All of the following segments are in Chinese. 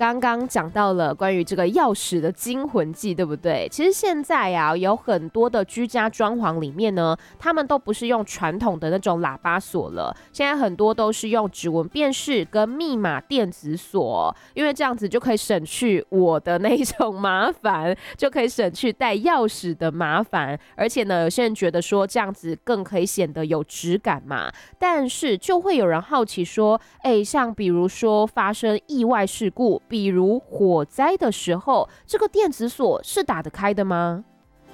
刚刚讲到了关于这个钥匙的惊魂记，对不对？其实现在啊，有很多的居家装潢里面呢，他们都不是用传统的那种喇叭锁了，现在很多都是用指纹辨识跟密码电子锁，因为这样子就可以省去我的那一种麻烦，就可以省去带钥匙的麻烦，而且呢，有些人觉得说这样子更可以显得有质感嘛，但是就会有人好奇说，像比如说发生意外事故，比如火灾的时候，这个电子锁是打得开的吗？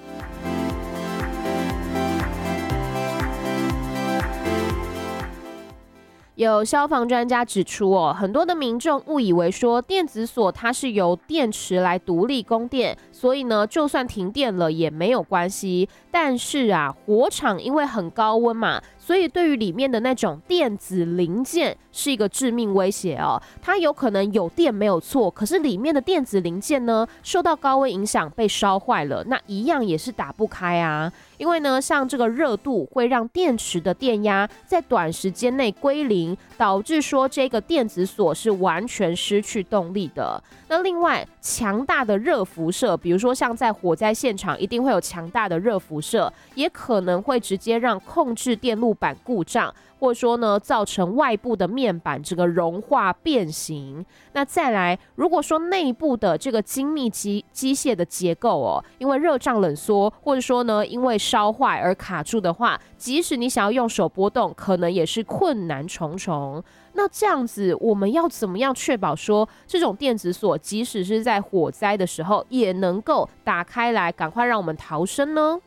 有消防专家指出，很多的民众误以为说电子锁它是由电池来独立供电，所以呢，就算停电了也没有关系。但是啊，火场因为很高温嘛，所以对于里面的那种电子零件是一个致命威胁哦。它有可能有电没有错，可是里面的电子零件呢，受到高温影响被烧坏了，那一样也是打不开啊。因为呢，像这个热度会让电池的电压在短时间内归零，导致说这个电子锁是完全失去动力的。那另外，强大的热辐射，比如说像在火灾现场，一定会有强大的热辐射，也可能会直接让控制电路板故障，或者说呢，造成外部的面板这个融化变形。那再来，如果说内部的这个精密机械的结构因为热胀冷缩，或者说呢，因为烧坏而卡住的话，即使你想要用手拨动，可能也是困难重重。那这样子，我们要怎么样确保说这种电子锁，即使是在火灾的时候，也能够打开来，赶快让我们逃生呢？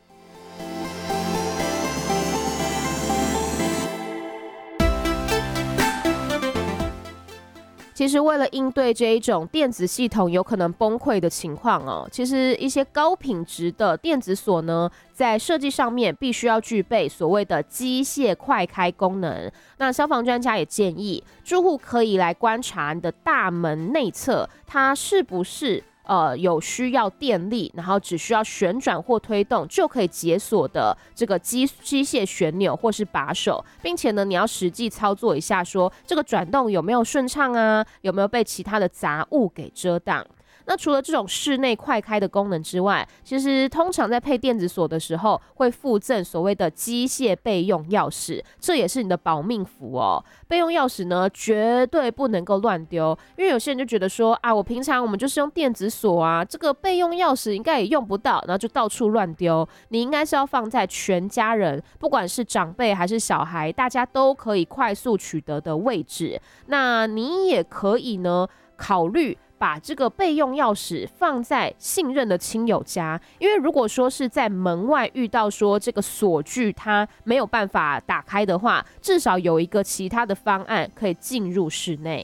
其实为了应对这一种电子系统有可能崩溃的情况其实一些高品质的电子锁呢，在设计上面必须要具备所谓的机械快开功能。那消防专家也建议，住户可以来观察你的大门内侧，它是不是有需要电力，然后只需要旋转或推动就可以解锁的这个机械旋钮或是把手，并且呢，你要实际操作一下说这个转动有没有顺畅啊，有没有被其他的杂物给遮挡。那除了这种室内快开的功能之外，其实通常在配电子锁的时候会附赠所谓的机械备用钥匙，这也是你的保命符哦。备用钥匙呢，绝对不能够乱丢，因为有些人就觉得说啊，我平常我们就是用电子锁啊，这个备用钥匙应该也用不到，然后就到处乱丢。你应该是要放在全家人，不管是长辈还是小孩，大家都可以快速取得的位置。那你也可以呢，考虑把这个备用钥匙放在信任的亲友家，因为如果说是在门外遇到说这个锁具它没有办法打开的话，至少有一个其他的方案可以进入室内。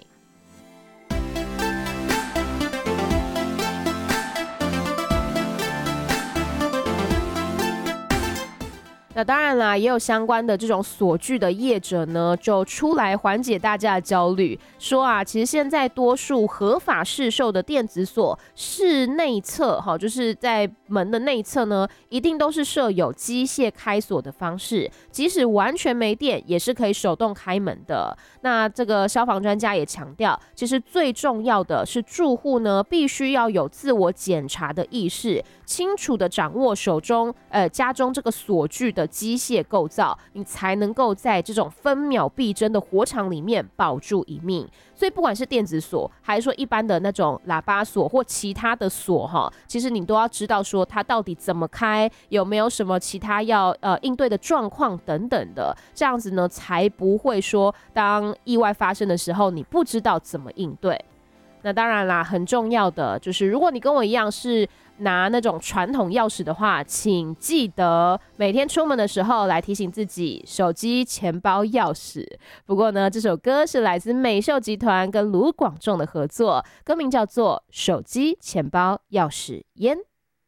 那当然啦，也有相关的这种锁具的业者呢，就出来缓解大家的焦虑，说啊，其实现在多数合法市售的电子锁室内侧，就是在门的内侧呢，一定都是设有机械开锁的方式，即使完全没电，也是可以手动开门的。那这个消防专家也强调，其实最重要的是住户呢，必须要有自我检查的意识，清楚的掌握手中家中这个锁具的机械构造，你才能够在这种分秒必争的火场里面保住一命。所以不管是电子锁，还是说一般的那种喇叭锁或其他的锁其实你都要知道说它到底怎么开，有没有什么其他要应对的状况等等的，这样子呢才不会说当意外发生的时候你不知道怎么应对。那当然啦，很重要的就是，如果你跟我一样是拿那种传统钥匙的话，请记得每天出门的时候来提醒自己手机、钱包、钥匙。不过呢，这首歌是来自美秀集团跟卢广仲的合作，歌名叫做《手机、钱包、钥匙、烟》。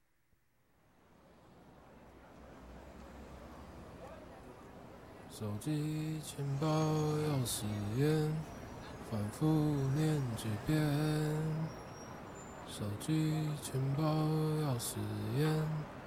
手机、钱包、钥匙、烟，反复念几遍。手机、钱包、钥匙、烟。